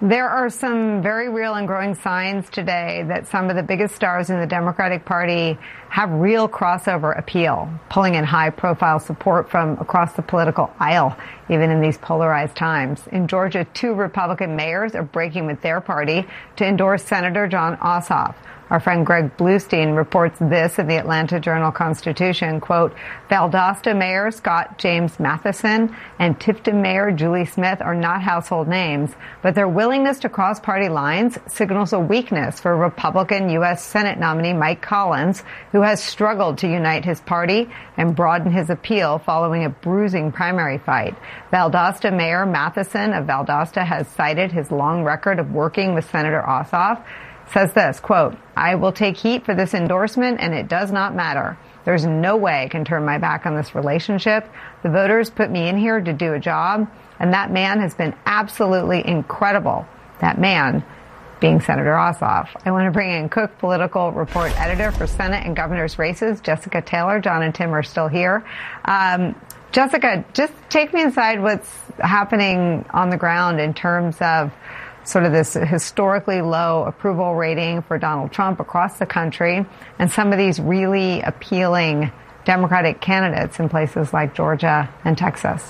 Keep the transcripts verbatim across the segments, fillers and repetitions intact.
There are some very real and growing signs today that some of the biggest stars in the Democratic Party have real crossover appeal, pulling in high-profile support from across the political aisle, even in these polarized times. In Georgia, two Republican mayors are breaking with their party to endorse Senator Jon Ossoff. Our friend Greg Bluestein reports this in the Atlanta Journal-Constitution, quote, Valdosta Mayor Scott James Matheson and Tifton Mayor Julie Smith are not household names, but their willingness to cross party lines signals a weakness for Republican U S Senate nominee Mike Collins, who has struggled to unite his party and broaden his appeal following a bruising primary fight. Valdosta Mayor Matheson of Valdosta has cited his long record of working with Senator Ossoff, says this, quote, I will take heat for this endorsement, and it does not matter. There's no way I can turn my back on this relationship. The voters put me in here to do a job, and that man has been absolutely incredible. That man being Senator Ossoff. I want to bring in Cook Political Report Editor for Senate and governor's races, Jessica Taylor. John and Tim are still here. Um, Jessica, just take me inside what's happening on the ground in terms of sort of this historically low approval rating for Donald Trump across the country and some of these really appealing Democratic candidates in places like Georgia and Texas.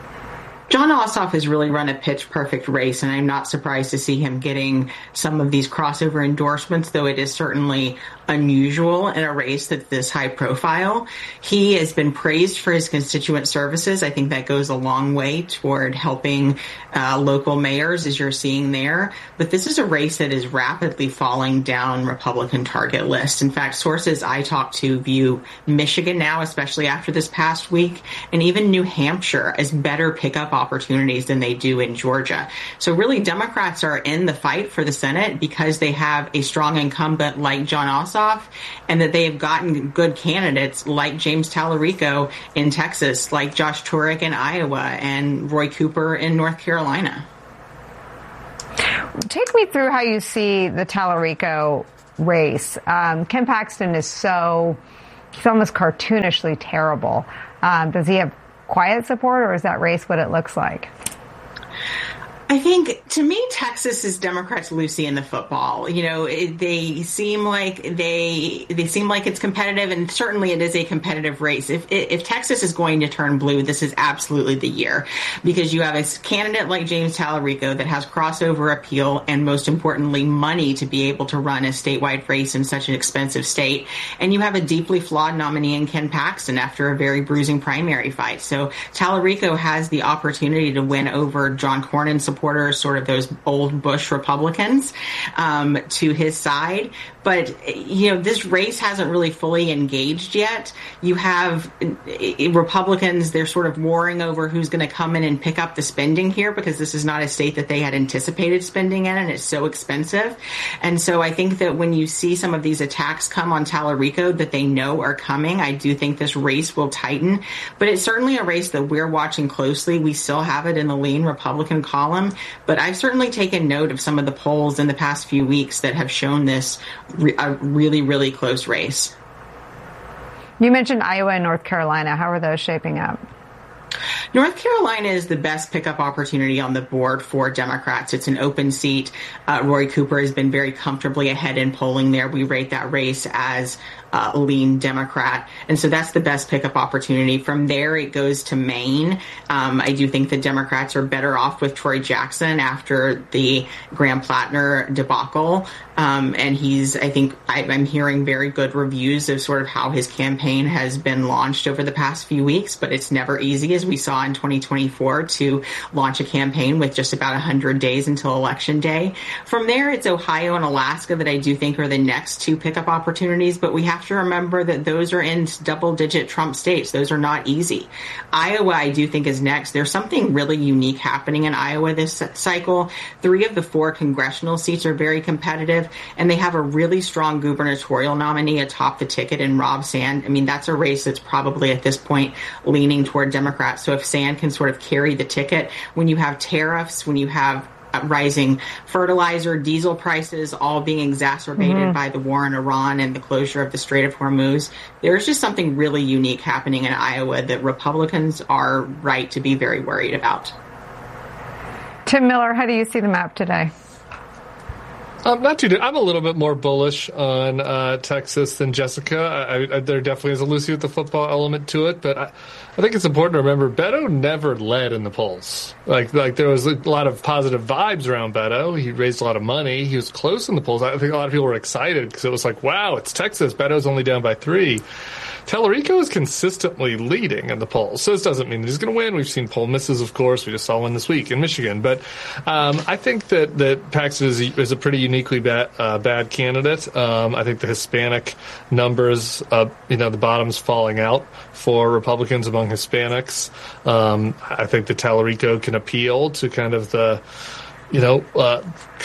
Jon Ossoff has really run a pitch-perfect race, and I'm not surprised to see him getting some of these crossover endorsements, though it is certainly unusual in a race that's this high profile. He has been praised for his constituent services. I think that goes a long way toward helping uh, local mayors, as you're seeing there. But this is a race that is rapidly falling down Republican target lists. In fact, sources I talk to view Michigan now, especially after this past week, and even New Hampshire as better pickup opportunities than they do in Georgia. So really, Democrats are in the fight for the Senate because they have a strong incumbent like Jon Ossoff, and that they have gotten good candidates like James Tallarico in Texas, like Josh Turek in Iowa, and Roy Cooper in North Carolina. Take me through how you see the Tallarico race. Um, Ken Paxton is so, he's almost cartoonishly terrible. Um, does he have quiet support, or is that race what it looks like? I think, to me, Texas is Democrats' Lucy in the football. You know, it, they seem like they they seem like it's competitive, and certainly it is a competitive race. If if Texas is going to turn blue, this is absolutely the year, because you have a candidate like James Tallarico that has crossover appeal and, most importantly, money to be able to run a statewide race in such an expensive state. And you have a deeply flawed nominee in Ken Paxton after a very bruising primary fight. So Tallarico has the opportunity to win over John Cornyn's supporters, sort of those old Bush Republicans, um, to his side. But, you know, this race hasn't really fully engaged yet. You have Republicans, they're sort of warring over who's going to come in and pick up the spending here, because this is not a state that they had anticipated spending in, and it's so expensive. And so I think that when you see some of these attacks come on Tallarico that they know are coming, I do think this race will tighten. But it's certainly a race that we're watching closely. We still have it in the lean Republican column. But I've certainly taken note of some of the polls in the past few weeks that have shown this re- a really, really close race. You mentioned Iowa and North Carolina. How are those shaping up? North Carolina is the best pickup opportunity on the board for Democrats. It's an open seat. Uh, Roy Cooper has been very comfortably ahead in polling there. We rate that race as uh, lean Democrat. And so that's the best pickup opportunity. From there, it goes to Maine. Um, I do think the Democrats are better off with Troy Jackson after the Graham Plattner debacle. Um, and he's, I think, I, I'm hearing very good reviews of sort of how his campaign has been launched over the past few weeks. But it's never easy, as we saw in twenty twenty-four, to launch a campaign with just about one hundred days until Election Day. From there, it's Ohio and Alaska that I do think are the next two pickup opportunities. But we have to remember that those are in double-digit Trump states. Those are not easy. Iowa, I do think, is next. There's something really unique happening in Iowa this cycle. Three of the four congressional seats are very competitive, and they have a really strong gubernatorial nominee atop the ticket in Rob Sand. I mean, that's a race that's probably at this point leaning toward Democrats. So if Sand can sort of carry the ticket, when you have tariffs, when you have rising fertilizer, diesel prices, all being exacerbated mm-hmm. by the war in Iran and the closure of the Strait of Hormuz, there's just something really unique happening in Iowa that Republicans are right to be very worried about. Tim Miller, how do you see the map today? Um, not too. I'm a little bit more bullish on uh, Texas than Jessica. I, I, there definitely is a Lucy with the football element to it, but I, I think it's important to remember Beto never led in the polls. Like, like there was a lot of positive vibes around Beto. He raised a lot of money. He was close in the polls. I think a lot of people were excited because it was like, wow, it's Texas. Beto's only down by three. Tallarico is consistently leading in the polls. So this doesn't mean that he's going to win. We've seen poll misses, of course. We just saw one this week in Michigan. But um, I think that, that Paxton is, is a pretty uniquely bad, uh, bad candidate. Um, I think the Hispanic numbers, uh, you know, the bottom's falling out for Republicans among Hispanics. Um, I think that Tallarico can appeal to kind of the, you know, uh,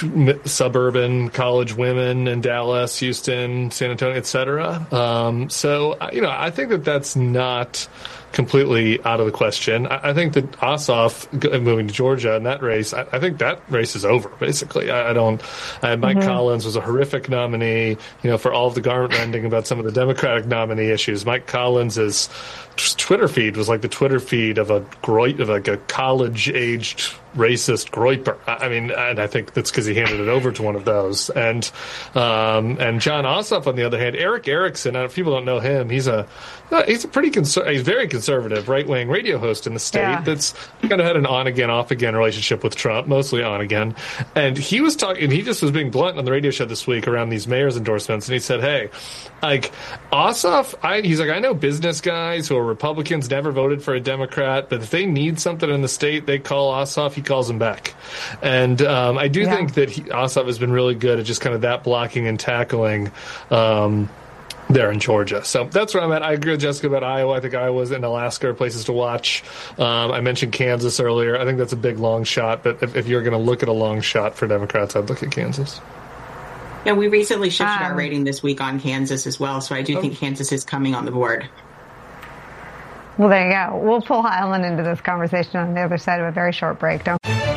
suburban college women in Dallas, Houston, San Antonio, et cetera. Um, so, you know, I think that that's not completely out of the question. I, I think that Ossoff moving to Georgia in that race, I, I think that race is over, basically. I, I don't, uh, Mike mm-hmm. Collins was a horrific nominee, you know, for all of the garment rending about some of the Democratic nominee issues. Mike Collins' Twitter feed was like the Twitter feed of a groip, of like a college-aged racist groiper. I mean, and I think that's because he handed it over to one of those. And um, and John Ossoff, on the other hand, Eric Erickson, if people don't know him, he's a he's a pretty conser- he's very conservative, right-wing radio host in the state yeah. that's kind of had an on-again, off-again relationship with Trump, mostly on-again. And he was talking, he just was being blunt on the radio show this week around these mayor's endorsements, and he said, hey, like, Ossoff, I, he's like, I know business guys who are Republicans, never voted for a Democrat, but if they need something in the state, they call Ossoff, he calls him back. And um, I do yeah. think that he, Ossoff has been really good at just kind of that blocking and tackling um, there in Georgia. So that's where I'm at. I agree with Jessica about Iowa. I think Iowa's and Alaska are places to watch. Um, I mentioned Kansas earlier. I think that's a big long shot, but if, if you're going to look at a long shot for Democrats, I'd look at Kansas. Yeah, we recently shifted um, our rating this week on Kansas as well, so I do oh. think Kansas is coming on the board. Well, there you go. We'll pull Highland into this conversation on the other side of a very short break, don't we?